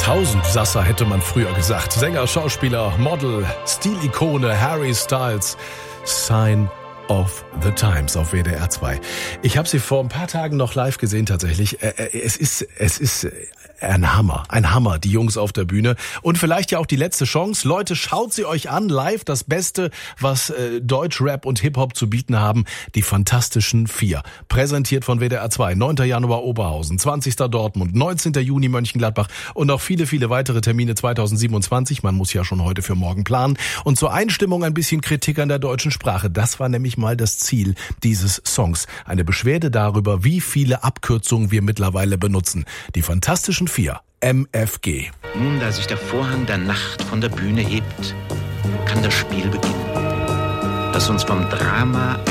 Tausendsasser hätte man früher gesagt. Sänger, Schauspieler, Model, Stilikone Harry Styles. Sign of the Times auf WDR 2. Ich habe sie vor ein paar Tagen noch live gesehen tatsächlich. Es ist ein Hammer, die Jungs auf der Bühne. Und vielleicht ja auch die letzte Chance. Leute, schaut sie euch an, live. Das Beste, was Deutschrap und Hip-Hop zu bieten haben. Die Fantastischen Vier. Präsentiert von WDR 2. 9. Januar Oberhausen, 20. Dortmund, 19. Juni Mönchengladbach und noch viele, viele weitere Termine 2027. Man muss ja schon heute für morgen planen. Und zur Einstimmung ein bisschen Kritik an der deutschen Sprache. Das war nämlich mal das Ziel dieses Songs. Eine Beschwerde darüber, wie viele Abkürzungen wir mittlerweile benutzen. Die Fantastischen Vier, MFG. Nun, da sich der Vorhang der Nacht von der Bühne hebt, kann das Spiel beginnen, das uns vom Drama